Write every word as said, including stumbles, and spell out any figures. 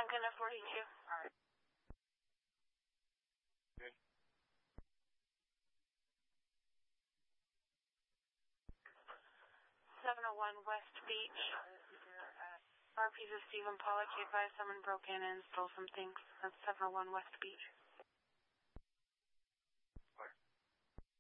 Duncan at forty-two. All right. Okay. seven oh one West Beach. R Ps of Stephen Pollock. He advised someone broke in and stole some things. That's seven oh one West Beach.